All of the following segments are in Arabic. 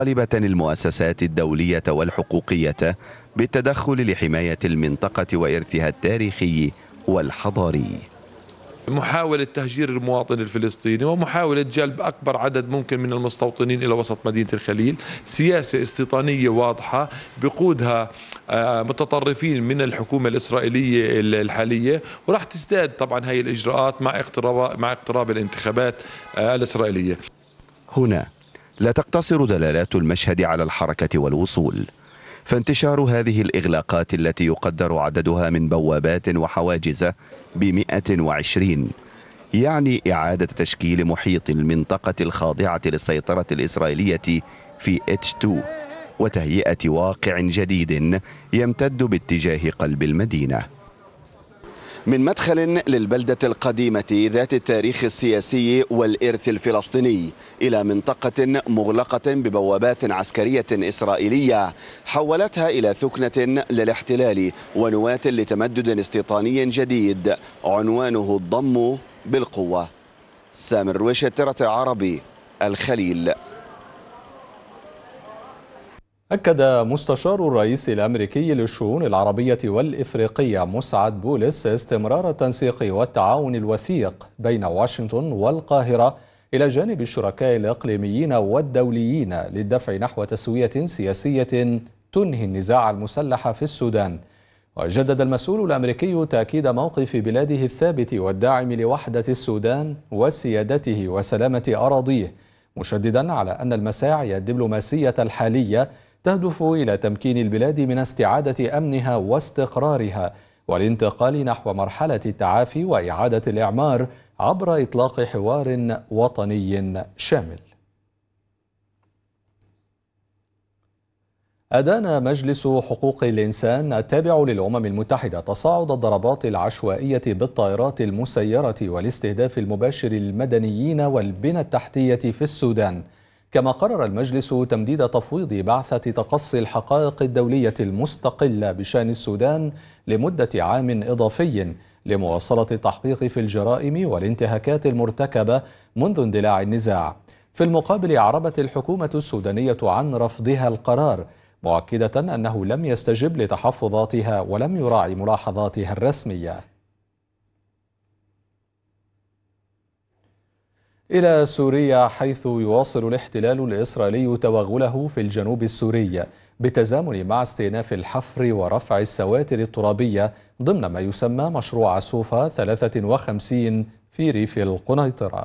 طالبة المؤسسات الدولية والحقوقية بالتدخل لحماية المنطقة وإرثها التاريخي والحضاري. محاولة تهجير المواطن الفلسطيني ومحاولة جلب أكبر عدد ممكن من المستوطنين إلى وسط مدينة الخليل، سياسة استيطانية واضحة بقودها متطرفين من الحكومة الإسرائيلية الحالية، وراح تزداد طبعا هذه الإجراءات مع اقتراب الانتخابات الإسرائيلية. هنا لا تقتصر دلالات المشهد على الحركة والوصول، فانتشار هذه الإغلاقات التي يقدر عددها من بوابات وحواجز ب120 يعني إعادة تشكيل محيط المنطقة الخاضعة للسيطرة الإسرائيلية في H2 وتهيئة واقع جديد يمتد باتجاه قلب المدينة. من مدخل للبلدة القديمة ذات التاريخ السياسي والإرث الفلسطيني إلى منطقة مغلقة ببوابات عسكرية إسرائيلية حولتها إلى ثكنة للاحتلال ونواة لتمدد استيطاني جديد عنوانه الضم بالقوة. سامر رويش، الترة عربي، الخليل. أكد مستشار الرئيس الأمريكي للشؤون العربية والإفريقية مسعد بولس استمرار التنسيق والتعاون الوثيق بين واشنطن والقاهرة إلى جانب الشركاء الإقليميين والدوليين للدفع نحو تسوية سياسية تنهي النزاع المسلح في السودان. وجدد المسؤول الأمريكي تأكيد موقف بلاده الثابت والداعم لوحدة السودان وسيادته وسلامة أراضيه، مشددا على أن المساعي الدبلوماسية الحالية تهدف إلى تمكين البلاد من استعادة أمنها واستقرارها والانتقال نحو مرحلة التعافي وإعادة الإعمار عبر إطلاق حوار وطني شامل. أدان مجلس حقوق الإنسان التابع للأمم المتحدة تصاعد الضربات العشوائية بالطائرات المسيرة والاستهداف المباشر للمدنيين والبنى التحتية في السودان. كما قرر المجلس تمديد تفويض بعثة تقصي الحقائق الدولية المستقلة بشأن السودان لمدة عام إضافي لمواصلة التحقيق في الجرائم والانتهاكات المرتكبة منذ اندلاع النزاع. في المقابل أعربت الحكومة السودانية عن رفضها القرار، مؤكدة أنه لم يستجب لتحفظاتها ولم يراعي ملاحظاتها الرسمية. إلى سوريا، حيث يواصل الاحتلال الإسرائيلي توغله في الجنوب السوري بالتزامن مع استئناف الحفر ورفع السواتر الترابية ضمن ما يسمى مشروع سوفا 53 في ريف القنيطرة.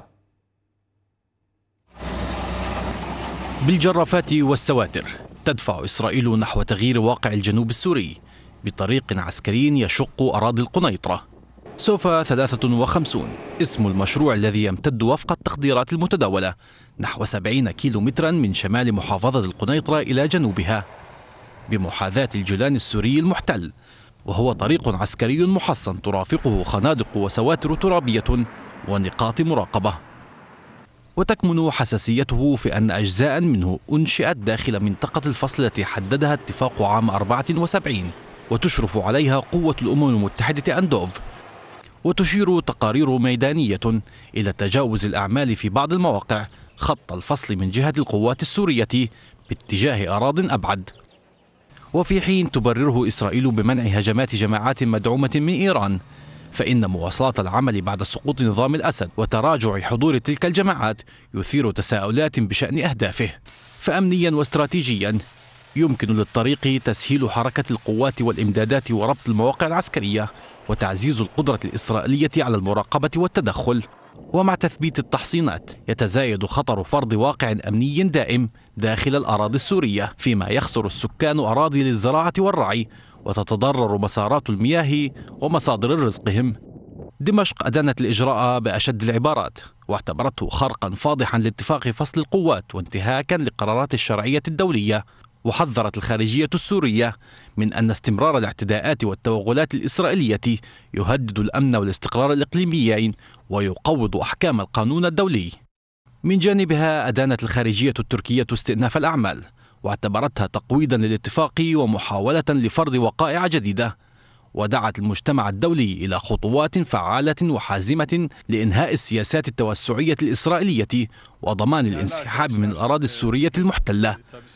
بالجرافات والسواتر تدفع إسرائيل نحو تغيير واقع الجنوب السوري بطريق عسكري يشق أراضي القنيطرة. سوفا 53 اسم المشروع الذي يمتد وفق التقديرات المتداولة نحو 70 كيلومترا من شمال محافظة القنيطرة إلى جنوبها بمحاذاة الجولان السوري المحتل، وهو طريق عسكري محصن ترافقه خنادق وسواتر ترابية ونقاط مراقبة. وتكمن حساسيته في أن أجزاء منه أنشئت داخل منطقة الفصل التي حددها اتفاق عام 74، وتشرف عليها قوة الأمم المتحدة أندوف. وتشير تقارير ميدانية إلى تجاوز الأعمال في بعض المواقع خط الفصل من جهة القوات السورية باتجاه أراضٍ أبعد. وفي حين تبرره إسرائيل بمنع هجمات جماعات مدعومة من إيران، فإن مواصلات العمل بعد سقوط نظام الأسد وتراجع حضور تلك الجماعات يثير تساؤلات بشأن أهدافه. فأمنيا واستراتيجيا يمكن للطريق تسهيل حركة القوات والإمدادات وربط المواقع العسكرية وتعزيز القدرة الإسرائيلية على المراقبة والتدخل. ومع تثبيت التحصينات يتزايد خطر فرض واقع أمني دائم داخل الأراضي السورية، فيما يخسر السكان أراضي للزراعة والرعي وتتضرر مسارات المياه ومصادر رزقهم. دمشق أدانت الإجراء بأشد العبارات واعتبرته خرقا فاضحا لاتفاق فصل القوات وانتهاكا لقرارات الشرعية الدولية، وحذرت الخارجية السورية من أن استمرار الاعتداءات والتوغلات الإسرائيلية يهدد الأمن والاستقرار الإقليميين ويقوض أحكام القانون الدولي. من جانبها أدانت الخارجية التركية استئناف الأعمال واعتبرتها تقويضا للاتفاق ومحاولة لفرض وقائع جديدة، ودعت المجتمع الدولي إلى خطوات فعالة وحازمة لإنهاء السياسات التوسعية الإسرائيلية وضمان الانسحاب من الأراضي السورية المحتلة.